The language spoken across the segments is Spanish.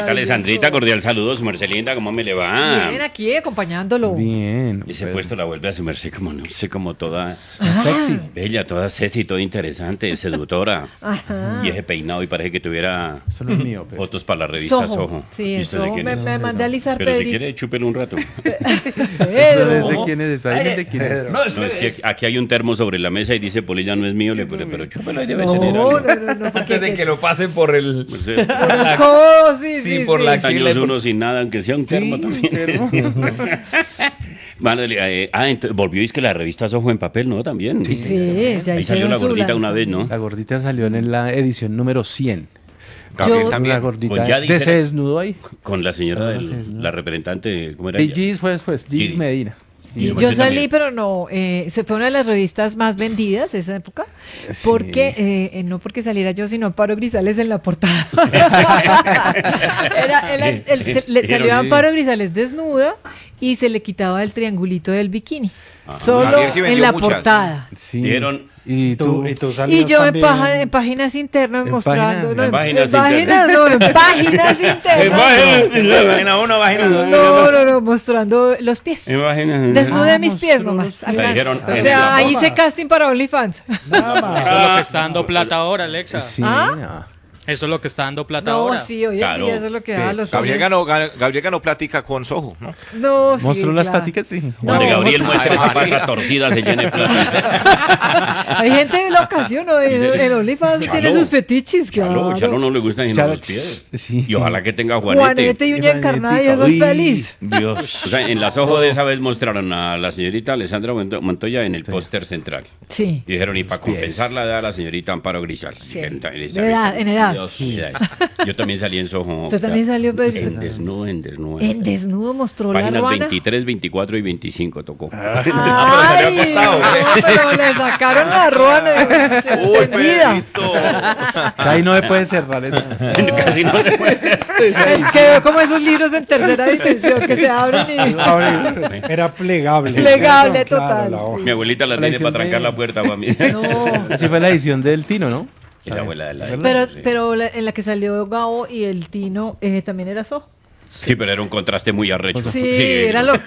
Señorita Alessandrita, cordial saludo, su merced linda, ¿cómo me le va? Bien, aquí acompañándolo. Bien. Ese puesto la vuelve a su merced como, no sé, como toda Sexy. bella, toda sexy, toda interesante, seductora. Ajá. Y ese peinado y parece que tuviera Eso no es mío, pero. fotos para la revista Soho. Soho. Sí, ¿Y usted de eso quién me, es? me mandé a alisar Pero si Pedrito. quiere, chúpelo un rato. ¿Eso es de quién es? ¿Está bien de quién es? No, es que aquí hay un termo sobre la mesa y dice Polilla no es mío, pero chúpelo ahí debe No, tener no, algo. no, porque Antes de que lo pasen por el... Pues, el codo, sí, Sí, por la axila. años uno sin nada, aunque sea un termo también. Vale, entonces volvió y es que la revista Soho en papel, ¿no? También. Sí, ya Ahí salió hicieron la su gordita una vez, lanzamiento. ¿no? La gordita salió en la edición número 100. Gabriel Yo- también. La gordita Con Yadi de se Cera. desnudó ahí. Con la señora, Ah, sí, ¿no? la representante, ¿cómo era Y ella? Gis fue después, Gis Gis. Medina. Sí, Igual yo que salí, también. pero no, se fue una de las revistas más vendidas esa época, Sí. porque, no porque saliera yo, sino Amparo Grisales en la portada. Salió Dijeron, Amparo Grisales desnuda y se le quitaba el triangulito del bikini. Ah. Solo Gabriel sí en vendió la muchas. portada. Sí. Dieron- Y tú. Y tú Y salías yo también. en páginas internas En mostrando. páginas- no, en páginas no, en páginas internas. Página 1, página 2. No, mostrando los pies. Imagínate. Desnudé mis pies nomás. Le dijeron, O sea, ahí hice casting para OnlyFans. Nada más. Eso es lo que está dando plata ahora, Alexa. Sí. ¿Ah? Eso es lo que está dando plata No, ahora. sí, hoy en Claro. día eso es lo que da a los Gabriel hombres. ganó plática con Soho, ¿no? No, sí, Mostró las claro. paticas, sí. Donde No, Gabriel vos- muestra esa pata torcida, se llene de plata. Hay gente de la ocasión, ¿no? El OnlyFans Chalo. tiene sus fetiches, claro. Chalo no le gusta ni Chalo, los pies. sí. Y ojalá que tenga Juanete Juanete. y uña encarnada y eso es Uy, feliz. Dios. O sea, en las ojos de esa vez mostraron a la señorita Alessandra Montoya en el póster central. Sí. Y dijeron, y para pies. compensar la edad a la señorita Amparo Grisal. Sí. En En edad. Dios, yo también salí en Soho. Usted también salió, pues, En desnudo, en desnudo. En desnudo mostró la Páginas ruana. 23, 24 y 25 tocó. Ay, acostado. no, pero le sacaron la ruana. Uy, tendida. Pedrito. Ahí no se puede cerrar eso. Casi no le puede- Quedó como esos libros en tercera dimensión que se abren y... Era plegable. Plegable, Claro, total, la hoja. Mi abuelita la tiene edición para trancar de- la puerta para mí. No. Así fue la edición del Tino, ¿no? Y la abuela de la En la que salió Gabo y el Tino también era Soho. Sí, pero era un contraste muy arrecho. Sí, era lo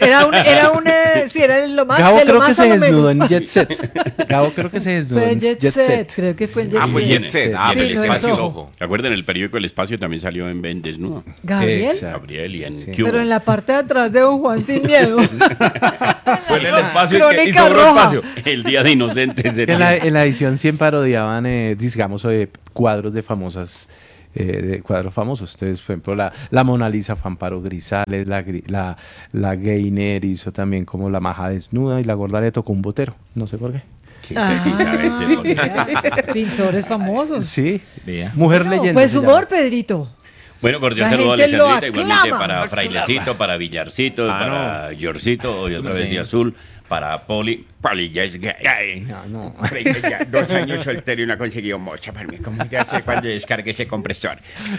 más Gabo de lo creo que más se a lo desnudó menos. en Jet Set. Gabo creo que se desnudó Fue en en Jet Set, creo que fue en Jet Ah, fue Set. Jet Set. Ah, Sí, pero no el es espacio Soho. Soho. ¿Recuerdan el periódico El Espacio también salió en desnudo? Gabriel, Exacto. Gabriel y en Sí. ¿Qué hubo? pero en la parte de atrás de Don Juan sin miedo. Fue en el espacio y Crónica sobró roja. espacio. El Día de Inocentes. En la edición 100 parodiaban, digamos, cuadros de famosas, de cuadros famosos. Entonces, por ejemplo, la Mona Lisa fue Amparo Grisales, la Gainer hizo también como la maja desnuda y la gorda le tocó un botero. No sé por qué. Sí, sabes, Pintores famosos. Sí. Vea. Mujer No, leyenda. pues se humor, llama. Pedrito. Bueno, cordial La saludo a gente lo Alessandrita, igualmente aclama, para lo Frailecito, para Villarcito, para Yorcito, hoy otra vez de azul, para Poli ya es gay. No. 2 años soltero y no ha conseguido mocha para mí. ¿Cómo ya sé cuando descargue ese compresor?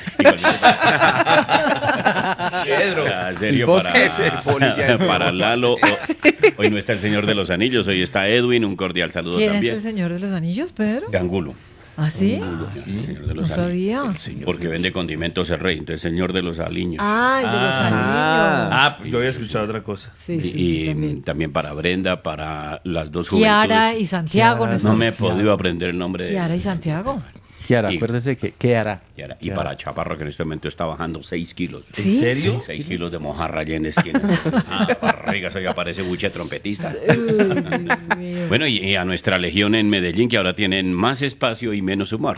Pedro. En serio, Ese Poli ya es para Lalo. Hoy no está el Señor de los Anillos, hoy está Edwin, un cordial saludo ¿Quién también. es el Señor de los Anillos, Pedro? Gangulo. ¿Ah, sí? Sí, Señor de No los sabía. Anillos. Porque vende condimentos el rey, entonces Señor de los Aliños. Ah, el de los anillos. Ah, yo había escuchado otra cosa. Sí, sí, y yo también. también para Brenda, para las dos Kiara juventudes. y Santiago. Kiara, nuestros- No me he podido aprender el nombre de Kiara y Santiago. Kiara, Y- acuérdese que ¿qué hará? Kiara. Y para Chaparro, que en este momento está bajando 6 kilos. ¿Sí? serio? 6 kilos de mojarra allá en la esquina. Barriga, eso ya parece buche trompetista. Uy, Dios mío. Bueno, y a nuestra legión en Medellín, que ahora tienen más espacio y menos humor.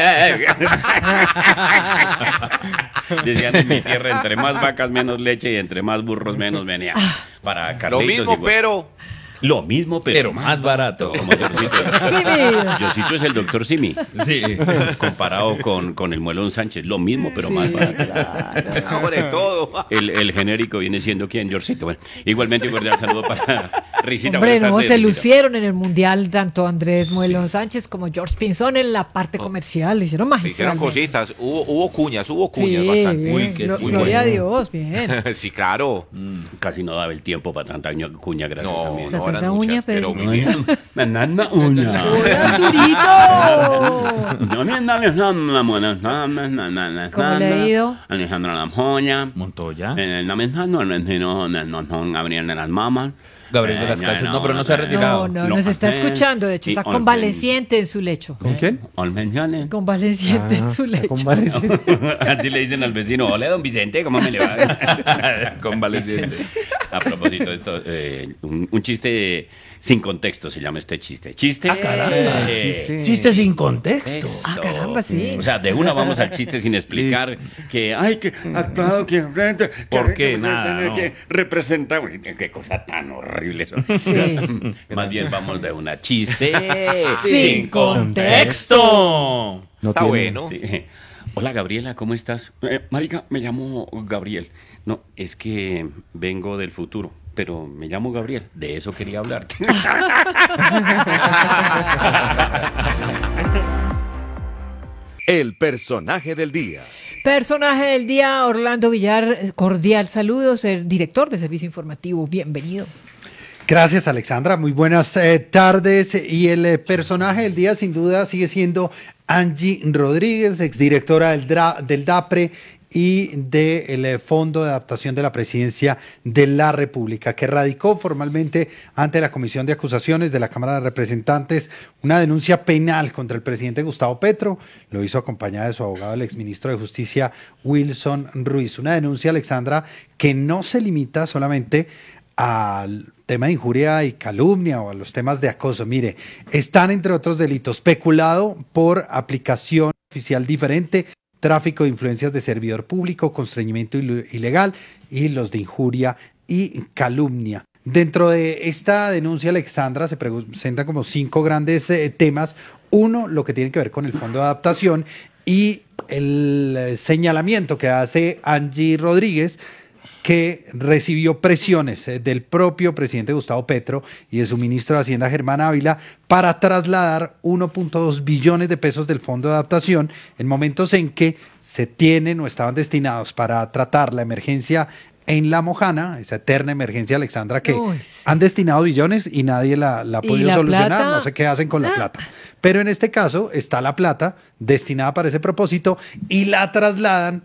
Decían en mi tierra, entre más vacas, menos leche, y entre más burros, menos venía. Para Lo Carlitos, mismo, igual. pero... Lo mismo, pero más barato. Como Diosito. Sí, mira. Diosito es el doctor Simi. Sí. Comparado con el Muelón Sánchez. Lo mismo, pero más barato. Ahora de todo. El genérico viene siendo ¿quién? Diosito. Bueno, igualmente un cordial saludo Risita, Hombre, buenas no, tardes, se Risita. lucieron en el Mundial tanto Andrés Muelón Sánchez como George Pinzón en la parte comercial. Hicieron Se hicieron magistralmente. cositas, hubo cuñas Sí, bastante. bien, Uy, que sí, gloria a bueno. Dios, bien. Sí, claro. Casi no daba el tiempo para tanta cuña, gracias a mí. No, Tanta eran uña, muchas, pero Pedro. muy bien. ¿Cómo le ha ido? Alejandro Lampoña. Montoya. Gabriel de las Mamas. Gabriel de las Casas. No, pero no se ha retirado. No, nos está escuchando. De hecho, está convaleciente en su lecho. ¿Con quién? Olmenciales. Convaleciente en su lecho. Así le dicen al vecino, hola, don Vicente, ¿cómo me le va? Convaleciente. A propósito de esto, un chiste sin contexto se llama este chiste. Chiste. Chiste sin contexto. Ah, caramba, sí. O sea, de una vamos al chiste sin explicar que, ay, que actuado, que frente, ¿Por qué? que Nada, no. que representa, uy, qué cosa tan horrible eso. Sí. Más bien vamos de una chiste Sin contexto. Está bueno. Sí. Hola Gabriela, ¿cómo estás? Marica, me llamo Gabriel. No, es que vengo del futuro, pero me llamo Gabriel. De eso quería hablarte. El personaje del día. Personaje del día, Orlando Villar, cordial saludos, el director de Servicio Informativo, bienvenido. Gracias, Alexandra. Muy buenas tardes. Y el personaje del día, sin duda, sigue siendo Angie Rodríguez, exdirectora del DAPRE y del Fondo de Adaptación de la Presidencia de la República, que radicó formalmente ante la Comisión de Acusaciones de la Cámara de Representantes una denuncia penal contra el presidente Gustavo Petro. Lo hizo acompañada de su abogado, el exministro de Justicia, Wilson Ruiz. Una denuncia, Alexandra, que no se limita solamente al tema de injuria y calumnia o a los temas de acoso. Mire, están entre otros delitos peculado por aplicación oficial diferente, tráfico de influencias de servidor público, constreñimiento ilegal y los de injuria y calumnia. Dentro de esta denuncia, Alexandra, se presentan como 5 grandes temas. Uno, lo que tiene que ver con el Fondo de Adaptación y el señalamiento que hace Angie Rodríguez, que recibió presiones del propio presidente Gustavo Petro y de su ministro de Hacienda, Germán Ávila, para trasladar 1.2 billones de pesos del Fondo de Adaptación en momentos en que se tienen o estaban destinados para tratar la emergencia en La Mojana, esa eterna emergencia, Alexandra, que han destinado billones y nadie la ha podido solucionar, plata? No sé qué hacen con la plata. Pero en este caso está la plata destinada para ese propósito y la trasladan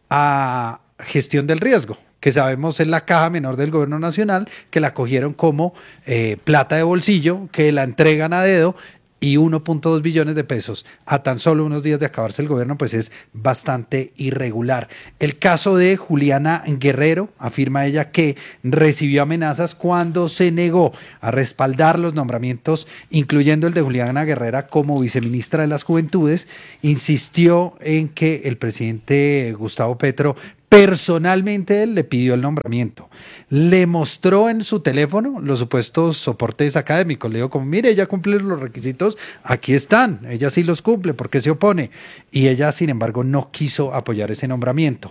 a gestión del riesgo, que sabemos es la caja menor del gobierno nacional, que la cogieron como plata de bolsillo, que la entregan a dedo, y 1.2 billones de pesos a tan solo unos días de acabarse el gobierno, pues es bastante irregular. El caso de Juliana Guerrero, afirma ella que recibió amenazas cuando se negó a respaldar los nombramientos, incluyendo el de Juliana Guerrera como viceministra de las Juventudes. Insistió en que el presidente Gustavo Petro personalmente él le pidió el nombramiento. Le mostró en su teléfono los supuestos soportes académicos. Le dijo como, mire, ella cumple los requisitos, aquí están, ella sí los cumple, ¿por qué se opone? Y ella, sin embargo, no quiso apoyar ese nombramiento.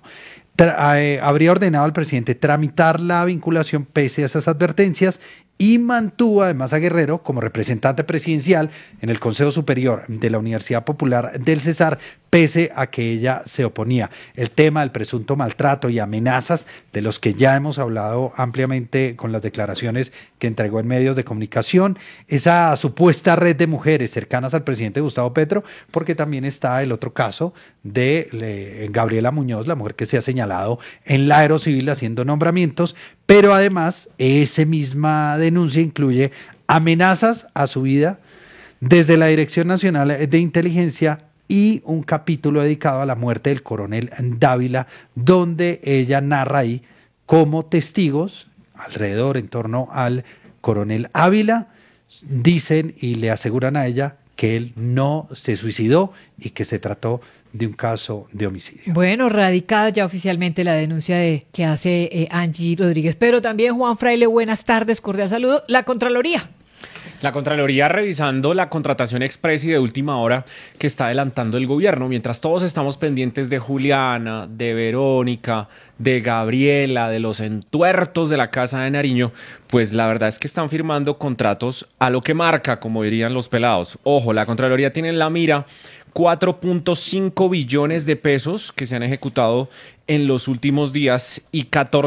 Habría ordenado al presidente tramitar la vinculación pese a esas advertencias y mantuvo además a Guerrero como representante presidencial en el Consejo Superior de la Universidad Popular del Cesar, pese a que ella se oponía. El tema del presunto maltrato y amenazas, de los que ya hemos hablado ampliamente con las declaraciones que entregó en medios de comunicación, esa supuesta red de mujeres cercanas al presidente Gustavo Petro, porque también está el otro caso de Gabriela Muñoz, la mujer que se ha señalado en la Aerocivil haciendo nombramientos, pero además esa misma denuncia incluye amenazas a su vida desde la Dirección Nacional de Inteligencia y un capítulo dedicado a la muerte del coronel Dávila, donde ella narra ahí cómo testigos alrededor en torno al coronel Ávila dicen y le aseguran a ella que él no se suicidó y que se trató de un caso de homicidio. Bueno, radicada ya oficialmente la denuncia que hace Angie Rodríguez, pero también Juan Fraile, buenas tardes, cordial saludo. La Contraloría. La Contraloría revisando la contratación express y de última hora que está adelantando el gobierno, mientras todos estamos pendientes de Juliana, de Verónica, de Gabriela, de los entuertos de la Casa de Nariño, pues la verdad es que están firmando contratos a lo que marca, como dirían los pelados. Ojo, la Contraloría tiene en la mira 4.5 billones de pesos que se han ejecutado en los últimos días y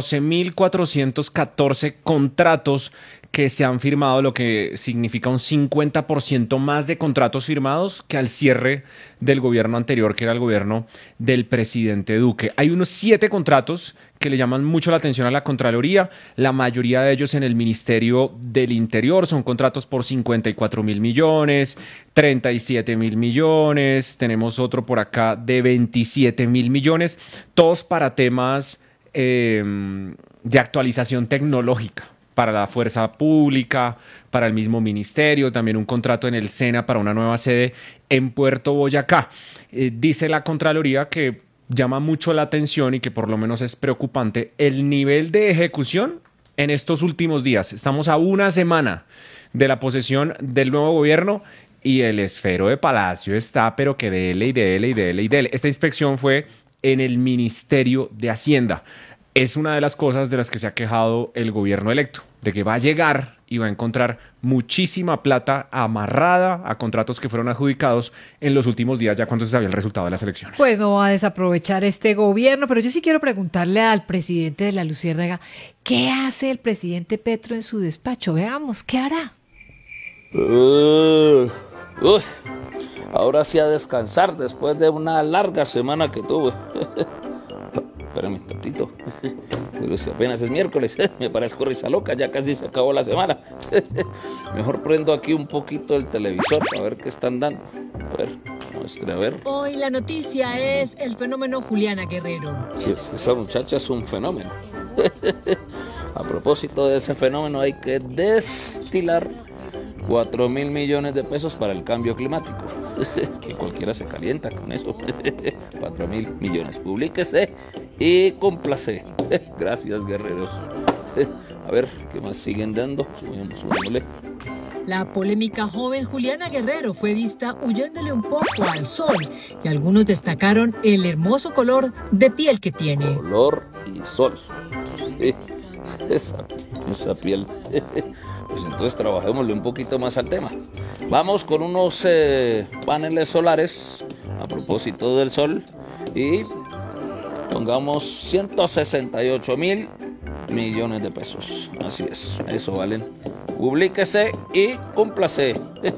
14.414 contratos que se han firmado, lo que significa un 50% más de contratos firmados que al cierre del gobierno anterior, que era el gobierno del presidente Duque. Hay unos 7 contratos que le llaman mucho la atención a la Contraloría, la mayoría de ellos en el Ministerio del Interior, son contratos por 54.000 millones, 37.000 millones, tenemos otro por acá de 27.000 millones, todos para temas de actualización tecnológica, para la fuerza pública, para el mismo ministerio, también un contrato en el SENA para una nueva sede en Puerto Boyacá. Dice la Contraloría que llama mucho la atención y que por lo menos es preocupante el nivel de ejecución en estos últimos días. Estamos a una semana de la posesión del nuevo gobierno y el esfero de Palacio está, pero que dele y dele y dele y dele. Esta inspección fue en el Ministerio de Hacienda. Es una de las cosas de las que se ha quejado el gobierno electo, de que va a llegar y va a encontrar muchísima plata amarrada a contratos que fueron adjudicados en los últimos días, ya cuando se sabía el resultado de las elecciones. Pues no va a desaprovechar este gobierno, pero yo sí quiero preguntarle al presidente de la Luciérnaga, ¿qué hace el presidente Petro en su despacho? Veamos, ¿qué hará? Ahora sí a descansar después de una larga semana que tuve. Espérame tantito. Pero si apenas es miércoles, me parezco risa loca, ya casi se acabó la semana. Mejor prendo aquí un poquito el televisor a ver qué están dando. A ver, muestre, a ver. Hoy la noticia es el fenómeno Juliana Guerrero. Sí, esa muchacha es un fenómeno. A propósito de ese fenómeno, hay que destilar 4.000 millones de pesos para el cambio climático. Que cualquiera se calienta con eso. 4.000 millones. Publíquese y cúmplase. Gracias, guerreros. A ver, ¿qué más siguen dando? Subámosle. La polémica joven Juliana Guerrero fue vista huyéndole un poco al sol y algunos destacaron el hermoso color de piel que tiene. Color y sol. Esa piel. Pues entonces trabajémosle un poquito más al tema. Vamos con unos paneles solares a propósito del sol y pongamos 168.000 millones de pesos. Así es, eso valen. Publíquese y cúmplase.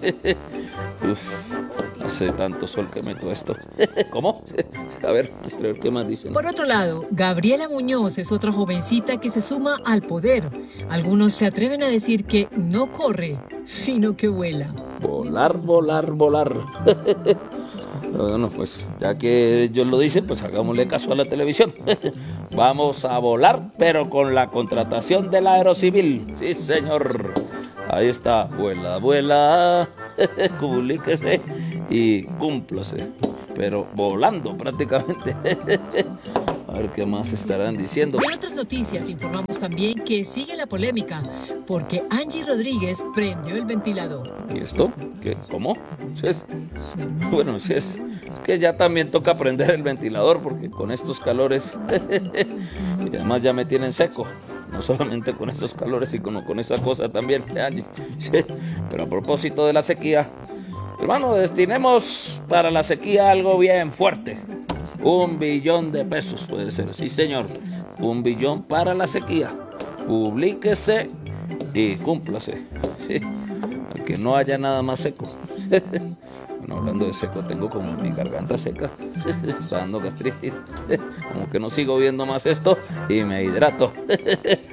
Hace tanto sol que meto esto. ¿Cómo? A ver, ¿qué más dicen? Por otro lado, Gabriela Muñoz es otra jovencita que se suma al poder. Algunos se atreven a decir que no corre, sino que vuela. Volar, volar, volar. Bueno, pues ya que ellos lo dicen, pues hagámosle caso a la televisión. Vamos a volar, pero con la contratación del Aerocivil. Sí, señor. Ahí está. Vuela, vuela. Publíquese y cúmplase. Pero volando prácticamente. A ver qué más estarán diciendo. En otras noticias informamos también que sigue la polémica porque Angie Rodríguez prendió el ventilador. ¿Y esto? ¿Qué? ¿Cómo? ¿Sí es? Bueno, sí es que ya también toca prender el ventilador porque con estos calores y además ya me tienen seco. No solamente con estos calores, sino con esa cosa también. Sí. Pero a propósito de la sequía, hermano, destinemos para la sequía algo bien fuerte. 1 billón de pesos puede ser, sí señor. 1 billón para la sequía. Publíquese y cúmplase. Sí. Aunque no haya nada más seco. Bueno, hablando de seco, tengo como mi garganta seca. Está dando gastritis. Como que no sigo viendo más esto y me hidrato.